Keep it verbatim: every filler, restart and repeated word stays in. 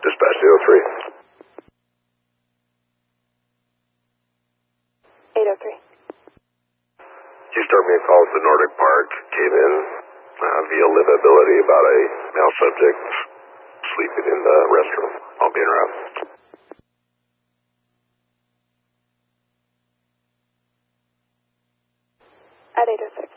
Dispatch zero three. eight oh three. You started me a call at the Nordic Park. Came in uh, via livability about a male subject sleeping in the restroom. I'll be en route. At eight oh six.